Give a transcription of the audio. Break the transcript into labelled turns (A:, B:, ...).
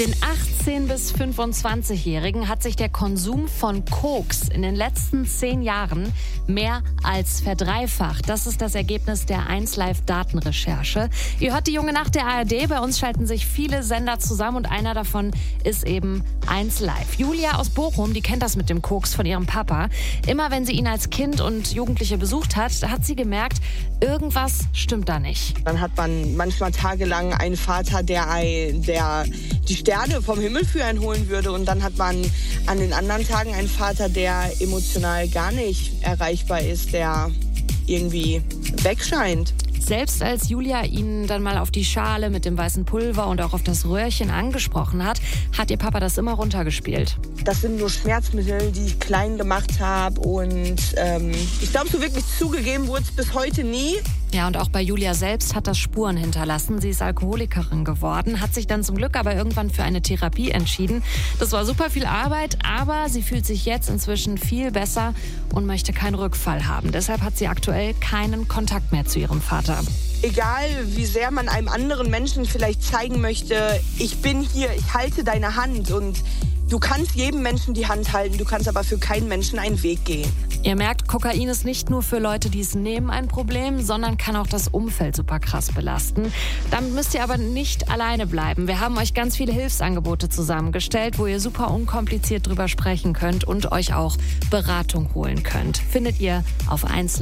A: Den 18- bis 25-Jährigen hat sich der Konsum von Koks in den letzten 10 Jahren mehr als verdreifacht. Das ist das Ergebnis der 1Live-Datenrecherche. Ihr hört die Junge Nacht der ARD. Bei uns schalten sich viele Sender zusammen und einer davon ist eben 1Live. Julia aus Bochum, die kennt das mit dem Koks von ihrem Papa. Immer wenn sie ihn als Kind und Jugendliche besucht hat, hat sie gemerkt, irgendwas stimmt da nicht.
B: Dann hat man manchmal tagelang einen Vater, der die Sterne vom Himmel für einen holen würde. Und dann hat man an den anderen Tagen einen Vater, der emotional gar nicht erreichbar ist, der irgendwie wegscheint.
A: Selbst als Julia ihn dann mal auf die Schale mit dem weißen Pulver und auch auf das Röhrchen angesprochen hat, hat ihr Papa das immer runtergespielt.
B: Das sind nur Schmerzmittel, die ich klein gemacht habe. Und ich glaube, so wirklich zugegeben wurde es bis heute nie.
A: Ja, und auch bei Julia selbst hat das Spuren hinterlassen. Sie ist Alkoholikerin geworden, hat sich dann zum Glück aber irgendwann für eine Therapie entschieden. Das war super viel Arbeit, aber sie fühlt sich jetzt inzwischen viel besser und möchte keinen Rückfall haben. Deshalb hat sie aktuell keinen Kontakt mehr zu ihrem Vater.
B: Egal, wie sehr man einem anderen Menschen vielleicht zeigen möchte, ich bin hier, ich halte deine Hand und du kannst jedem Menschen die Hand halten, du kannst aber für keinen Menschen einen Weg gehen.
A: Ihr merkt, Kokain ist nicht nur für Leute, die es nehmen, ein Problem, sondern kann auch das Umfeld super krass belasten. Damit müsst ihr aber nicht alleine bleiben. Wir haben euch ganz viele Hilfsangebote zusammengestellt, wo ihr super unkompliziert drüber sprechen könnt und euch auch Beratung holen könnt. Findet ihr auf 1Live.